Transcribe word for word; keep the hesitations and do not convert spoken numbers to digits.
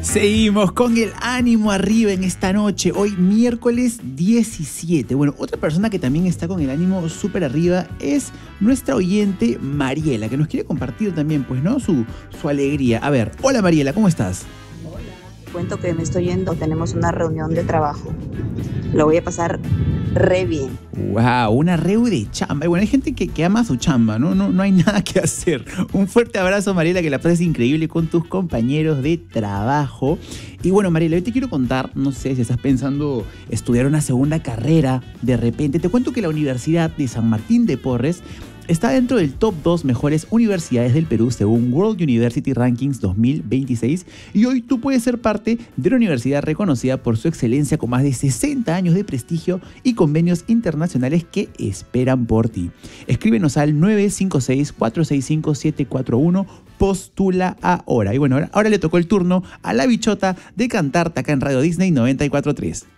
Seguimos con el ánimo arriba en esta noche, hoy miércoles diecisiete. Bueno, otra persona que también está con el ánimo súper arriba es nuestra oyente Mariela, que nos quiere compartir también, pues, ¿no? Su, su alegría. A ver, hola Mariela, ¿cómo estás? Cuento que me estoy yendo, tenemos una reunión de trabajo. Lo voy a pasar re bien. Wow, una reu de chamba. Y bueno, hay gente que, que ama su chamba, ¿no? No, no hay nada que hacer. Un fuerte abrazo, Mariela, que la pases increíble con tus compañeros de trabajo. Y bueno, Mariela, hoy te quiero contar, no sé si estás pensando estudiar una segunda carrera de repente. Te cuento que la Universidad de San Martín de Porres está dentro del top dos mejores universidades del Perú según World University Rankings dos mil veintiséis y hoy tú puedes ser parte de una universidad reconocida por su excelencia con más de sesenta años de prestigio y convenios internacionales que esperan por ti. Escríbenos al nueve cinco seis, cuatro seis cinco, siete cuatro uno, postula ahora. Y bueno, ahora, ahora le tocó el turno a la bichota de cantarte acá en Radio Disney noventa y cuatro punto tres.